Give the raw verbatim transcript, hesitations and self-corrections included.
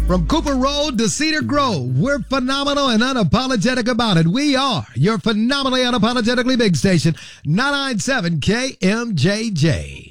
From Cooper Road to Cedar Grove, we're phenomenal and unapologetic about it. We are your phenomenally unapologetically big station, nine ninety-seven K M J J.